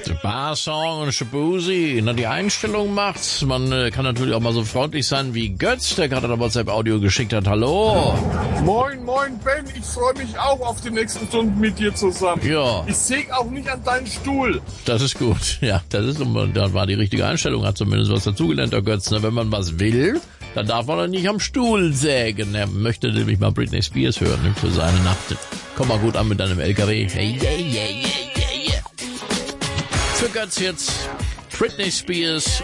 Barsong und Shabuzi. Na, die Einstellung macht's. Man kann natürlich auch mal so freundlich sein wie Götz, der gerade ein WhatsApp-Audio geschickt hat. Hallo. Moin, moin, Ben. Ich freue mich auch auf die nächsten Stunden mit dir zusammen. Ja. Ich säg auch nicht an deinen Stuhl. Das ist gut. Ja, das war die richtige Einstellung. Hat zumindest was dazugelernt, der Götz. Na, wenn man was will, dann darf man doch nicht am Stuhl sägen. Er möchte nämlich mal Britney Spears hören, ne, für seine Nacht. Komm mal gut an mit deinem LKW. Hey, yeah, yeah, yeah, yeah, yeah. Für Götz jetzt Britney Spears